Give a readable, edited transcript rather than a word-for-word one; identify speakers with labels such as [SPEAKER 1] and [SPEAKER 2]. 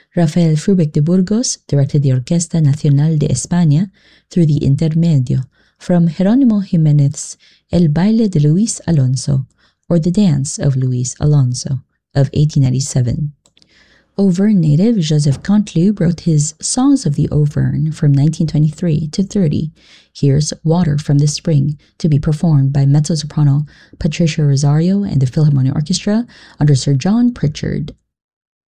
[SPEAKER 1] Rafael Frubeck de Burgos directed the Orquesta Nacional de España through the Intermedio, from Jerónimo Jiménez's El Baile de Luis Alonso, or The Dance of Luis Alonso, of 1897. Auvergne native Joseph Canteloup wrote his Songs of the Auvergne from 1923 to 30. Here's Water from the Spring, to be performed by mezzo-soprano Patricia Rosario and the Philharmonic Orchestra under Sir John Pritchard.